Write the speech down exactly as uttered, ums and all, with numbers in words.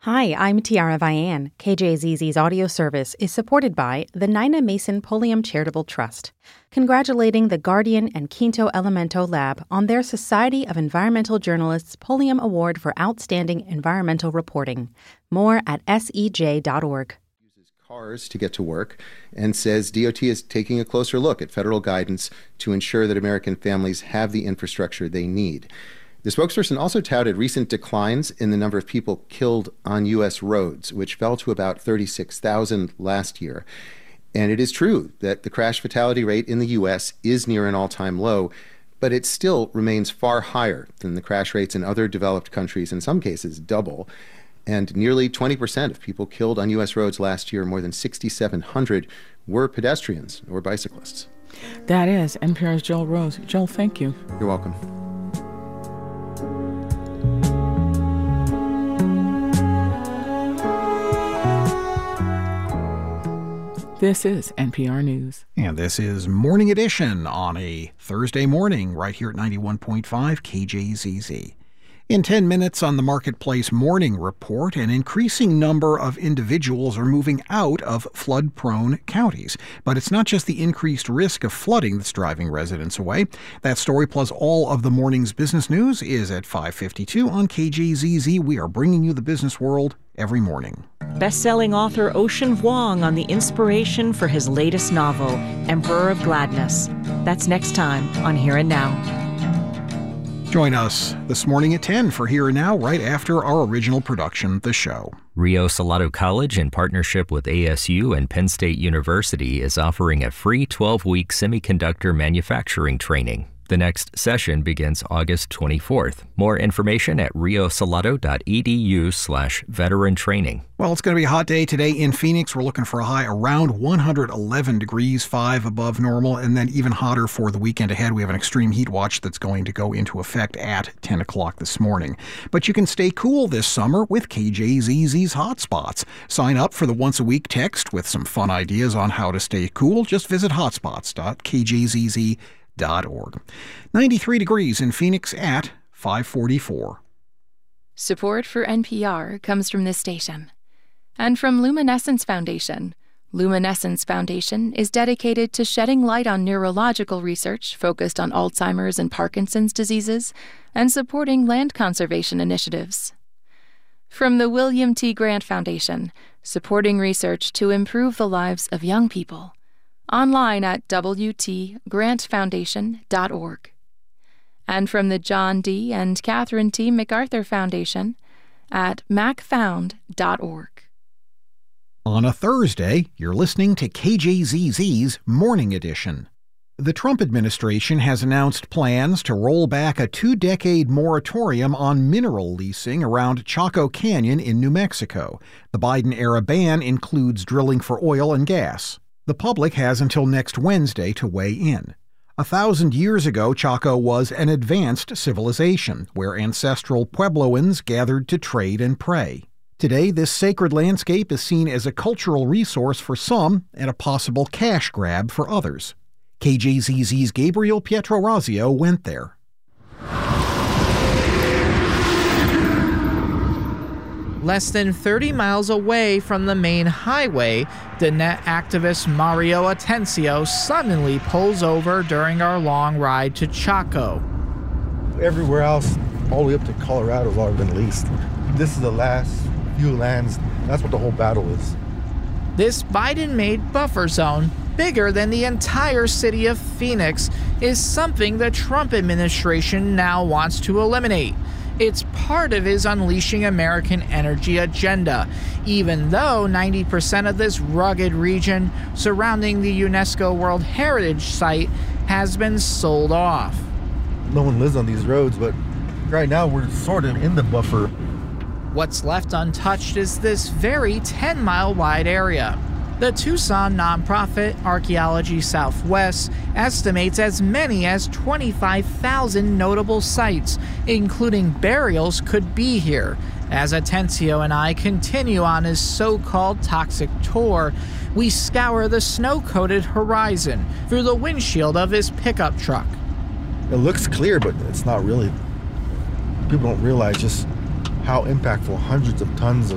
Hi, I'm Tiara Vian. K J Z Z's audio service is supported by the Nina Mason Pulliam Charitable Trust, congratulating the Guardian and Quinto Elemento Lab on their Society of Environmental Journalists Pulliam Award for Outstanding Environmental Reporting. More at S E J dot org. Uses cars to get to work and says D O T is taking a closer look at federal guidance to ensure that American families have the infrastructure they need. The spokesperson also touted recent declines in the number of people killed on U S roads, which fell to about thirty-six thousand last year. And it is true that the crash fatality rate in the U S is near an all-time low, but it still remains far higher than the crash rates in other developed countries, in some cases double. And nearly twenty percent of people killed on U S roads last year, more than six thousand seven hundred, were pedestrians or bicyclists. That is N P R's Joel Rose. Joel, thank you. You're welcome. This is N P R News. And this is Morning Edition on a Thursday morning right here at ninety-one point five K J Z Z. In ten minutes on the Marketplace Morning Report, an increasing number of individuals are moving out of flood-prone counties. But it's not just the increased risk of flooding that's driving residents away. That story plus all of the morning's business news is at five fifty-two on K J Z Z. We are bringing you the business world every morning. Best-selling author Ocean Vuong on the inspiration for his latest novel, Emperor of Gladness. That's next time on Here and Now. Join us this morning at ten for Here and Now, right after our original production, The Show. Rio Salado College, in partnership with A S U and Penn State University, is offering a free twelve-week semiconductor manufacturing training. The next session begins August twenty-fourth. More information at riosalado.edu slash veteran training. Well, it's going to be a hot day today in Phoenix. We're looking for a high around one hundred eleven degrees, five above normal, and then even hotter for the weekend ahead. We have an extreme heat watch that's going to go into effect at ten o'clock this morning. But you can stay cool this summer with K J Z Z's Hotspots. Sign up for the once-a-week text with some fun ideas on how to stay cool. Just visit hotspots dot k j z z dot org. ninety-three degrees in Phoenix at five forty-four. Support for N P R comes from this station and from Luminescence Foundation. Luminescence Foundation is dedicated to shedding light on neurological research focused on Alzheimer's and Parkinson's diseases and supporting land conservation initiatives. From the William T. Grant Foundation, supporting research to improve the lives of young people. Online at w t grant foundation dot org. And from the John D. and Catherine T. MacArthur Foundation at mac found dot org. On a Thursday, you're listening to K J Z Z's Morning Edition. The Trump administration has announced plans to roll back a two-decade moratorium on mineral leasing around Chaco Canyon in New Mexico. The Biden-era ban includes drilling for oil and gas. The public has until next Wednesday to weigh in. A thousand years ago, Chaco was an advanced civilization where ancestral Puebloans gathered to trade and pray. Today, this sacred landscape is seen as a cultural resource for some and a possible cash grab for others. K J Z Z's Gabriel Pietrorazio went there. Less than thirty miles away from the main highway, Diné activist Mario Atencio suddenly pulls over during our long ride to Chaco. Everywhere else, all the way up to Colorado, has already been leased. This is the last few lands. That's what the whole battle is. This Biden-made buffer zone, bigger than the entire city of Phoenix, is something the Trump administration now wants to eliminate. It's part of his Unleashing American Energy agenda, even though ninety percent of this rugged region surrounding the UNESCO World Heritage Site has been sold off. No one lives on these roads, but right now we're sort of in the buffer. What's left untouched is this very ten-mile wide area. The Tucson nonprofit Archaeology Southwest estimates as many as twenty-five thousand notable sites, including burials, could be here. As Atencio and I continue on his so-called toxic tour, we scour the snow-coated horizon through the windshield of his pickup truck. It looks clear, but it's not really. People don't realize just how impactful hundreds of tons of